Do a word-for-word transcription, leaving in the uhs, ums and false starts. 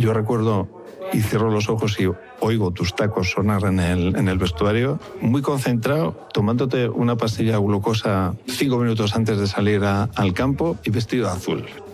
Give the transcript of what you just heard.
yo recuerdo y cierro los ojos y oigo tus tacos sonar en el, en el vestuario, muy concentrado, tomándote una pastilla de glucosa cinco minutos antes de salir a, al campo y vestido de azul.